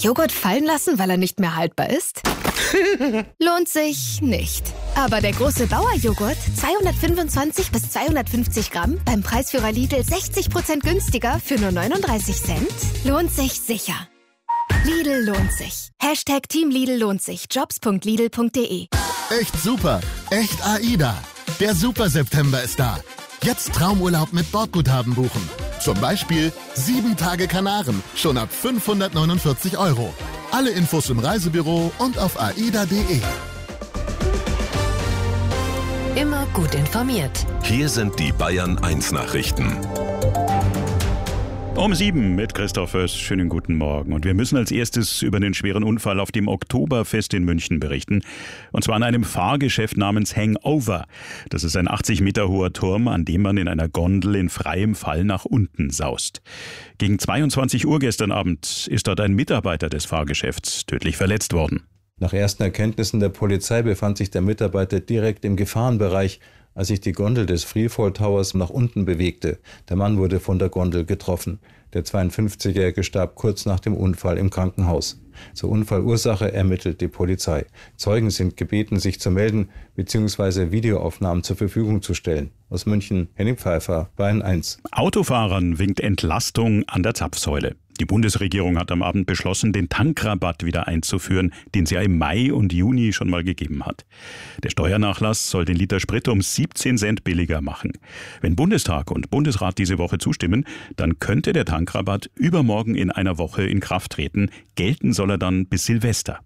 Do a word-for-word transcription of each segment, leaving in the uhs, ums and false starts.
Joghurt fallen lassen, weil er nicht mehr haltbar ist? Lohnt sich nicht. Aber der große Bauer-Joghurt, zweihundertfünfundzwanzig bis zweihundertfünfzig Gramm, beim Preisführer Lidl sechzig Prozent günstiger für nur neununddreißig Cent, lohnt sich sicher. Lidl lohnt sich. Hashtag Team Lidl lohnt sich. jobs punkt lidl punkt de. Echt super. Echt AIDA. Der Super-September ist da. Jetzt Traumurlaub mit Bordguthaben buchen. Zum Beispiel sieben Tage Kanaren, schon ab fünfhundertneunundvierzig Euro. Alle Infos im Reisebüro und auf aida punkt de. Immer gut informiert. Hier sind die Bayern eins Nachrichten. Um sieben mit Christoph Föß. Schönen guten Morgen. Und wir müssen als erstes über den schweren Unfall auf dem Oktoberfest in München berichten. Und zwar an einem Fahrgeschäft namens Hangover. Das ist ein achtzig Meter hoher Turm, an dem man in einer Gondel in freiem Fall nach unten saust. Gegen zweiundzwanzig Uhr gestern Abend ist dort ein Mitarbeiter des Fahrgeschäfts tödlich verletzt worden. Nach ersten Erkenntnissen der Polizei befand sich der Mitarbeiter direkt im Gefahrenbereich, als sich die Gondel des Freefall Towers nach unten bewegte. Der Mann wurde von der Gondel getroffen. Der zweiundfünfzigjährige starb kurz nach dem Unfall im Krankenhaus. Zur Unfallursache ermittelt die Polizei. Zeugen sind gebeten, sich zu melden bzw. Videoaufnahmen zur Verfügung zu stellen. Aus München, Henning Pfeiffer, Bayern eins. Autofahrern winkt Entlastung an der Zapfsäule. Die Bundesregierung hat am Abend beschlossen, den Tankrabatt wieder einzuführen, den sie ja im Mai und Juni schon mal gegeben hat. Der Steuernachlass soll den Liter Sprit um siebzehn Cent billiger machen. Wenn Bundestag und Bundesrat diese Woche zustimmen, dann könnte der Tankrabatt übermorgen in einer Woche in Kraft treten. Gelten soll er dann bis Silvester.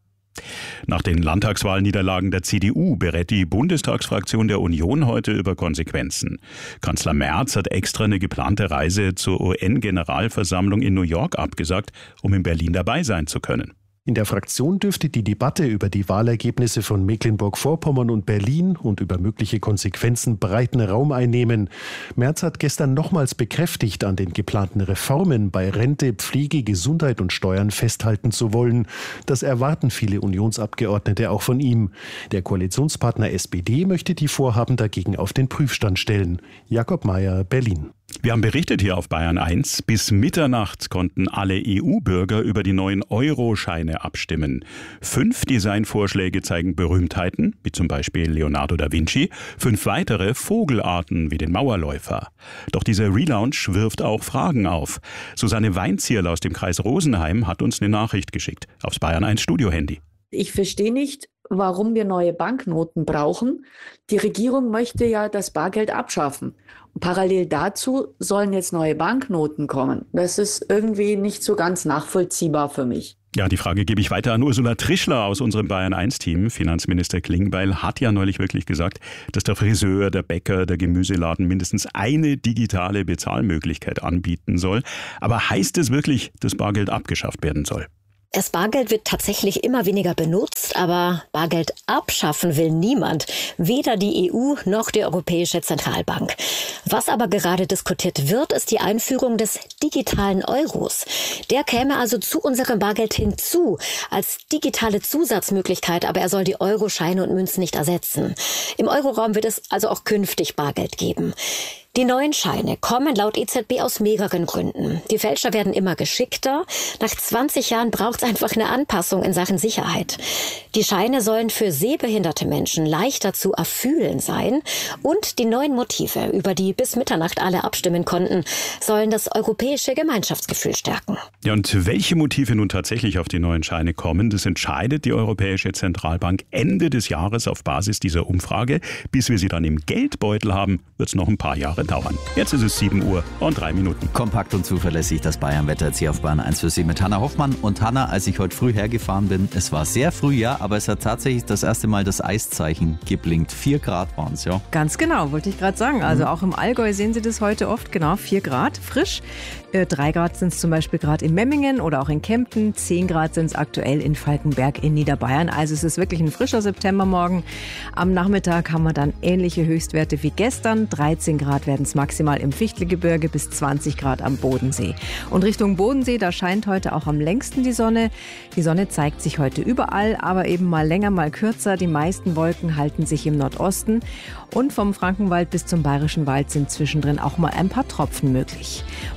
Nach den Landtagswahlniederlagen der C D U berät die Bundestagsfraktion der Union heute über Konsequenzen. Kanzler Merz hat extra eine geplante Reise zur U N-Generalversammlung in New York abgesagt, um in Berlin dabei sein zu können. In der Fraktion dürfte die Debatte über die Wahlergebnisse von Mecklenburg-Vorpommern und Berlin und über mögliche Konsequenzen breiten Raum einnehmen. Merz hat gestern nochmals bekräftigt, an den geplanten Reformen bei Rente, Pflege, Gesundheit und Steuern festhalten zu wollen. Das erwarten viele Unionsabgeordnete auch von ihm. Der Koalitionspartner S P D möchte die Vorhaben dagegen auf den Prüfstand stellen. Jakob Mayer, Berlin. Wir haben berichtet hier auf Bayern eins, bis Mitternacht konnten alle E U-Bürger über die neuen Euro-Scheine abstimmen. Fünf Designvorschläge zeigen Berühmtheiten, wie zum Beispiel Leonardo da Vinci, fünf weitere Vogelarten wie den Mauerläufer. Doch dieser Relaunch wirft auch Fragen auf. Susanne Weinzierl aus dem Kreis Rosenheim hat uns eine Nachricht geschickt, aufs Bayern eins Studio-Handy. Ich verstehe nicht, warum wir neue Banknoten brauchen. Die Regierung möchte ja das Bargeld abschaffen. Parallel dazu sollen jetzt neue Banknoten kommen. Das ist irgendwie nicht so ganz nachvollziehbar für mich. Ja, die Frage gebe ich weiter an Ursula Trischler aus unserem Bayern eins Team. Finanzminister Klingbeil hat ja neulich wirklich gesagt, dass der Friseur, der Bäcker, der Gemüseladen mindestens eine digitale Bezahlmöglichkeit anbieten soll. Aber heißt es wirklich, dass Bargeld abgeschafft werden soll? Das Bargeld wird tatsächlich immer weniger benutzt, aber Bargeld abschaffen will niemand, weder die E U noch die Europäische Zentralbank. Was aber gerade diskutiert wird, ist die Einführung des digitalen Euros. Der käme also zu unserem Bargeld hinzu, als digitale Zusatzmöglichkeit, aber er soll die Euroscheine und Münzen nicht ersetzen. Im Euroraum wird es also auch künftig Bargeld geben. Die neuen Scheine kommen laut E Z B aus mehreren Gründen. Die Fälscher werden immer geschickter. Nach zwanzig Jahren braucht es einfach eine Anpassung in Sachen Sicherheit. Die Scheine sollen für sehbehinderte Menschen leichter zu erfühlen sein. Und die neuen Motive, über die bis Mitternacht alle abstimmen konnten, sollen das europäische Gemeinschaftsgefühl stärken. Ja, und welche Motive nun tatsächlich auf die neuen Scheine kommen, das entscheidet die Europäische Zentralbank Ende des Jahres auf Basis dieser Umfrage. Bis wir sie dann im Geldbeutel haben, wird es noch ein paar Jahre dauern. Jetzt ist es sieben Uhr und drei Minuten. Kompakt und zuverlässig das Bayern-Wetter jetzt hier auf Bayern eins für Sie mit Hanna Hoffmann. Und Hanna, als ich heute früh hergefahren bin, es war sehr früh, ja, aber es hat tatsächlich das erste Mal das Eiszeichen geblinkt. Vier Grad waren es, ja. Ganz genau, wollte ich gerade sagen. Also auch im Allgäu sehen Sie das heute oft, genau, vier Grad, frisch. Äh, drei Grad sind es zum Beispiel gerade in Memmingen oder auch in Kempten. Zehn Grad sind es aktuell in Falkenberg in Niederbayern. Also es ist wirklich ein frischer Septembermorgen. Am Nachmittag haben wir dann ähnliche Höchstwerte wie gestern. dreizehn Grad werden es maximal im Fichtelgebirge, bis zwanzig Grad am Bodensee. Und Richtung Bodensee, da scheint heute auch am längsten die Sonne. Die Sonne zeigt sich heute überall, aber eben mal länger, mal kürzer. Die meisten Wolken halten sich im Nordosten. Und vom Frankenwald bis zum Bayerischen Wald sind zwischendrin auch mal ein paar Tropfen möglich. Morgen wird es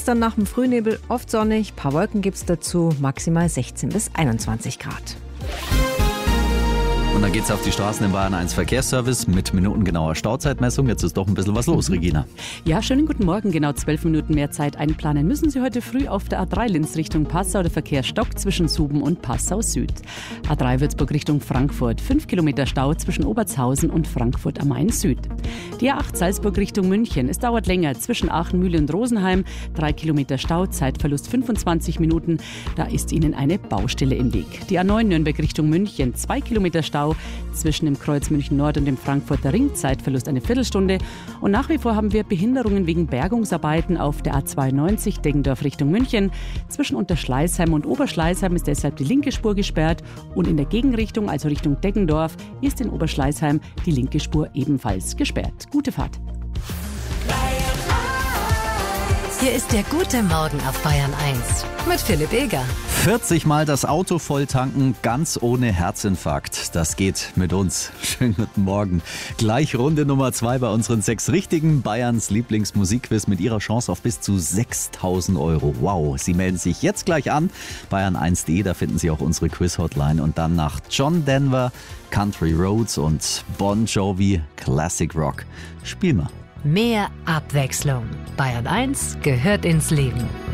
Nachts dann nach dem Frühnebel oft sonnig, paar Wolken gibt es dazu, maximal sechzehn bis einundzwanzig Grad. Und dann geht's auf die Straßen im Bayern eins Verkehrsservice mit minutengenauer Stauzeitmessung. Jetzt ist doch ein bisschen was los, Regina. Ja, schönen guten Morgen. Genau zwölf Minuten mehr Zeit einplanen müssen Sie heute früh auf der A drei Linz Richtung Passau. Der Verkehr stockt zwischen Suben und Passau Süd. A drei Würzburg Richtung Frankfurt. fünf Kilometer Stau zwischen Obertshausen und Frankfurt am Main Süd. Die A acht Salzburg Richtung München. Es dauert länger zwischen Aachen, Mühle und Rosenheim. drei Kilometer Stau, Zeitverlust fünfundzwanzig Minuten. Da ist Ihnen eine Baustelle im Weg. Die A neun Nürnberg Richtung München. zwei Kilometer Stau zwischen dem Kreuz München Nord und dem Frankfurter Ring, Zeitverlust eine Viertelstunde. Und nach wie vor haben wir Behinderungen wegen Bergungsarbeiten auf der A zweiundneunzig Deggendorf Richtung München. Zwischen Unterschleißheim und Oberschleißheim ist deshalb die linke Spur gesperrt und in der Gegenrichtung, also Richtung Deggendorf, ist in Oberschleißheim die linke Spur ebenfalls gesperrt. Gute Fahrt. Hier ist der gute Morgen auf Bayern eins mit Philipp Eger. vierzig Mal das Auto voll tanken, ganz ohne Herzinfarkt. Das geht mit uns. Schönen guten Morgen. Gleich Runde Nummer zwei bei unseren sechs richtigen Bayerns Lieblingsmusikquiz mit ihrer Chance auf bis zu sechstausend Euro. Wow, Sie melden sich jetzt gleich an. bayern eins punkt de, da finden Sie auch unsere Quiz-Hotline. Und dann nach John Denver, Country Roads und Bon Jovi Classic Rock. Spiel mal. Mehr Abwechslung. Bayern eins gehört ins Leben.